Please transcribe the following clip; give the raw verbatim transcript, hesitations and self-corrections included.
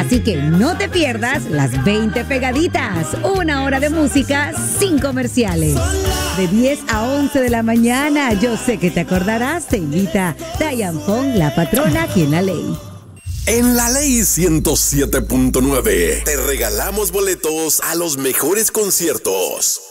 Así que no te pierdas las veinte pegaditas. Una hora de música sin comerciales. De diez a once de la mañana. Yo sé que te acordarás. Te invita Diane Fong, la patrona aquí en La Ley. En La Ley ciento siete punto nueve te regalamos boletos a los mejores conciertos.